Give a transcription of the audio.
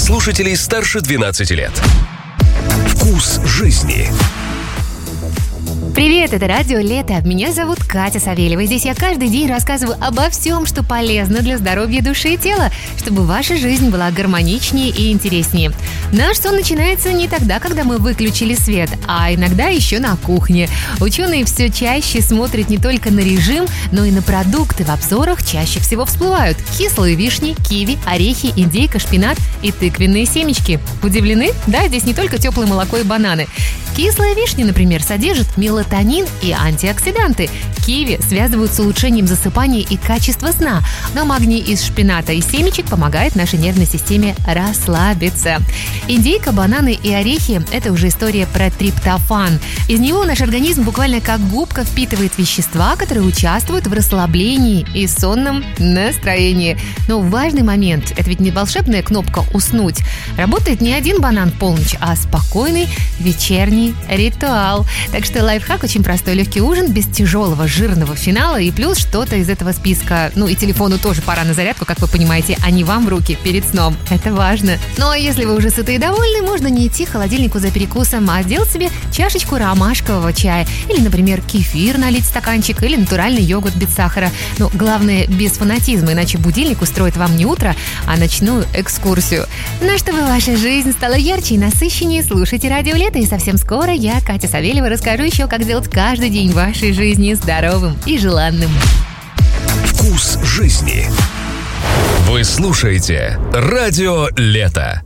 слушателей старше 12 лет. Вкус жизни. Привет, это радио «Лето». Меня зовут Катя Савельева. Здесь я каждый день рассказываю обо всем, что полезно для здоровья души и тела, чтобы ваша жизнь была гармоничнее и интереснее. Наш сон начинается не тогда, когда мы выключили свет, а иногда еще на кухне. Ученые все чаще смотрят не только на режим, но и на продукты. В обзорах чаще всего всплывают кислые вишни, киви, орехи, индейка, шпинат и тыквенные семечки. Удивлены? Да, здесь не только теплое молоко и бананы. Кислая вишня, например, содержит мелатонин и антиоксиданты. Киви связывают с улучшением засыпания и качества сна, но магний из шпината и семечек помогает нашей нервной системе расслабиться. Индейка, бананы и орехи – это уже история про триптофан. Из него наш организм буквально как губка впитывает вещества, которые участвуют в расслаблении и сонном настроении. Но важный момент – это ведь не волшебная кнопка «уснуть». Работает не один банан в полночь, а спокойный вечерний ритуал. Так что лайфхак очень простой: легкий ужин без тяжелого жирного финала и плюс что-то из этого списка. Ну и телефону тоже пора на зарядку, как вы понимаете, а не вам в руки перед сном. Это важно. Ну а если вы уже сыты и довольны, можно не идти к холодильнику за перекусом, а сделать себе чашечку ромашкового чая. Или, например, кефир налить в стаканчик, или натуральный йогурт без сахара. Но главное, без фанатизма, иначе будильник устроит вам не утро, а ночную экскурсию. Ну, чтобы ваша жизнь стала ярче и насыщеннее, слушайте радио «Лето», и совсем скоро я, Катя Савельева, расскажу еще, как сделать каждый день вашей жизни здоровым и желанным. Вкус жизни. Вы слушаете радио «Лето».